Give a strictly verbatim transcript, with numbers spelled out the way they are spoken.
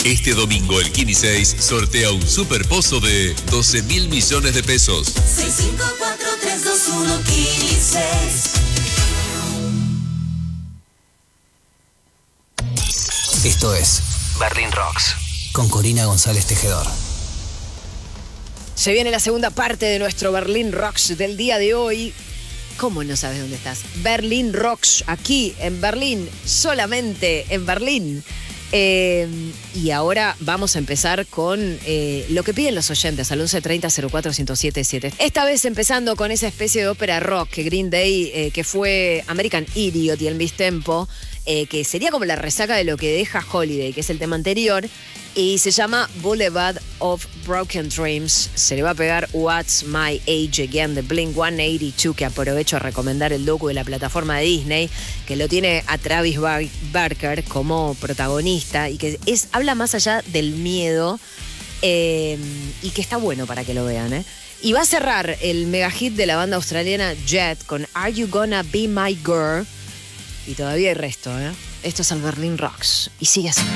Este domingo el Kini seis sortea un superpozo de doce mil millones de pesos. seis cinco cuatro tres dos uno Kini seis. Esto es Berlín Rocks con Corina González Tejedor. Se viene la segunda parte de nuestro Berlín Rocks del día de hoy. ¿Cómo no sabes dónde estás? Berlín Rocks, aquí en Berlín, solamente en Berlín. Eh, y ahora vamos a empezar con eh, lo que piden los oyentes al once treinta cero cuatro uno cero siete siete. Esta vez empezando con esa especie de ópera rock que Green Day, eh, que fue American Idiot y el Mistempo, eh, que sería como la resaca de lo que deja Holiday, que es el tema anterior, y se llama Boulevard of Broken Dreams. Se le va a pegar What's My Age Again de Blink ciento ochenta y dos, que aprovecho a recomendar el docu de la plataforma de Disney, que lo tiene a Travis Barker como protagonista y que es, habla más allá del miedo, eh, y que está bueno para que lo vean, ¿eh? Y va a cerrar el mega hit de la banda australiana Jet con Are You Gonna Be My Girl. Y todavía hay resto, ¿eh? Esto es el Berlín Rocks y sigue así.